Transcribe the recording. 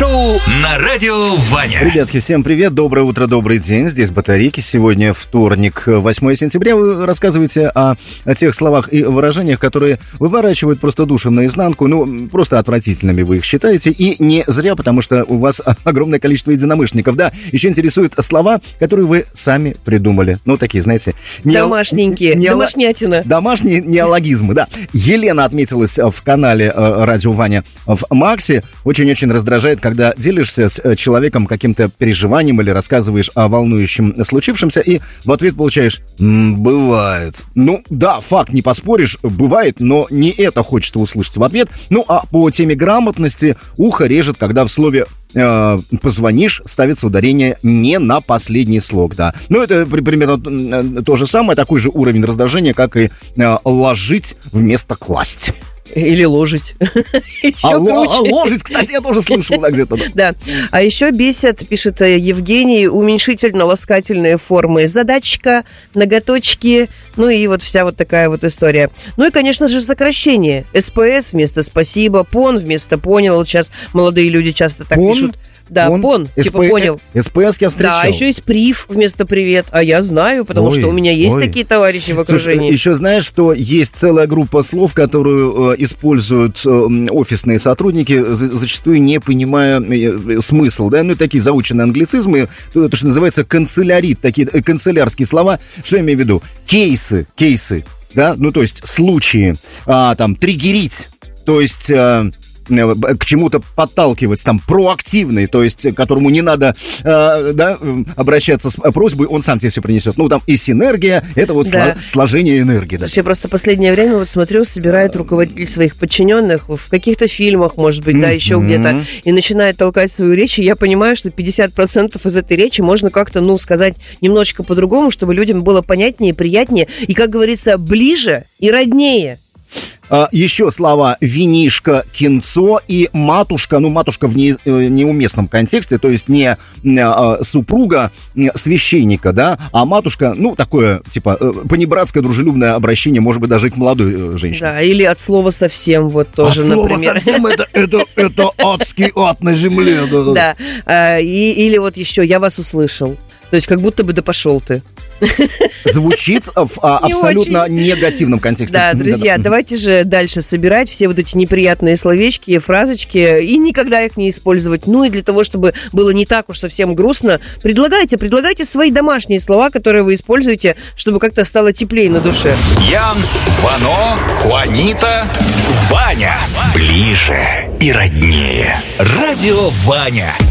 шоу на радио Ваня. Ребятки, всем привет, доброе утро, добрый день. Здесь Батарейки. Сегодня вторник, 8 сентября. Вы рассказываете о тех словах и выражениях, которые выворачивают просто душу наизнанку. Ну, просто отвратительными вы их считаете. И не зря, потому что у вас огромное количество единомышленников. Да, еще интересуют слова, которые вы сами придумали. Ну, такие, знаете... Домашненькие, домашнятина. Домашние неологизмы, да. Елена отметилась в канале «Радио Ваня» в Максе. Очень-очень раздражает, когда делишься с человеком каким-то переживанием или рассказываешь о волнующем случившемся, и в ответ получаешь «бывает». Ну, да, факт, не поспоришь, бывает, но не это хочется услышать в ответ. Ну, а по теме грамотности ухо режет, когда в слове позвонишь, ставится ударение не на последний слог, да. Ну, это примерно то же самое, такой же уровень раздражения, как и ложить вместо класть. Или ложить. Ложить, кстати, я тоже слышал, да, где-то. Да. А еще бесит, пишет Евгений, уменьшительно-ласкательные формы. Задачка, ноготочки, ну и вот вся вот такая вот история. Ну и, конечно же, сокращение. СПС вместо спасибо, пон вместо понял. Сейчас молодые люди часто так пишут. Да, пон, типа понял. СПС я встречал. Да, еще есть прив вместо привет. А я знаю, потому что у меня есть такие товарищи в окружении. Слушай, еще знаешь, что есть целая группа слов, которую используют офисные сотрудники, зачастую не понимая смысл, да, ну, такие заученные англицизмы, то, что называется канцелярит, такие канцелярские слова. Что я имею в виду? Кейсы, да, ну, то есть случаи, там, триггерить, то есть... к чему-то подталкивать, там, проактивный, то есть, которому не надо, обращаться с просьбой, он сам тебе все принесет. Ну, там, и синергия, это вот сложение энергии. Да. Я просто последнее время вот смотрю, собирает руководитель своих подчиненных в каких-то фильмах, может быть, да, еще где-то, и начинает толкать свою речь, и я понимаю, что 50% из этой речи можно как-то, ну, сказать немножечко по-другому, чтобы людям было понятнее, приятнее, и, как говорится, ближе и роднее. Еще слова винишко, кинцо и матушка. Ну, матушка в неуместном контексте, то есть не супруга священника, да, а матушка, ну, такое, типа, понебратское, дружелюбное обращение, может быть, даже и к молодой женщине. Да, или от слова совсем, вот тоже, например. Слово совсем это адский ад на земле. Да, или вот еще «я вас услышал». То есть как будто бы «да пошел ты». Звучит в абсолютно негативном контексте. Да, друзья, давайте же дальше собирать все вот эти неприятные словечки, фразочки и никогда их не использовать. Ну и для того, чтобы было не так уж совсем грустно, предлагайте свои домашние слова, которые вы используете, чтобы как-то стало теплее на душе. Ян, Вано, Хуанита, Ваня. Ближе и роднее. Радио Ваня.